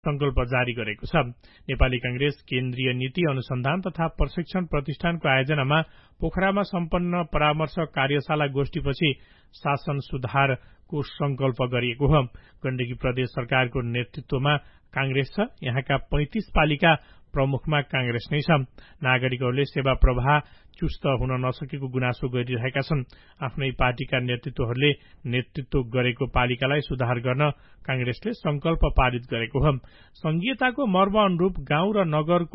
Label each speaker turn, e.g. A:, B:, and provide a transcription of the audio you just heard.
A: संकल्प जारी गरेको छ। नेपाली कांग्रेस केन्द्रीय नीति अनुसन्धान तथा प्रशिक्षण प्रतिष्ठानको आयोजनामा पोखरामा सम्पन्न परामर्श कार्यशाला गोष्ठीपछि शासन सुधारको संकल्प गरिएको हो। गण्डकी प्रदेश सरकारको नेतृत्वमा कांग्रेस छ। यहाँका 35 पालिका प्रमुखमा कांग्रेस नै छ। नागरिकहरूले सेवा प्रवाह चुस्त हुन नसकेको गुनासो गरिरहेका छन्। आफ्नै पार्टीका नेतृत्वहरूले नेतृत्व गरेको पालिकालाई सुधार गर्न कांग्रेसले संकल्प पारित गरेको हो। संघीयताको मर्म अनुरूप गाउँ र नगरको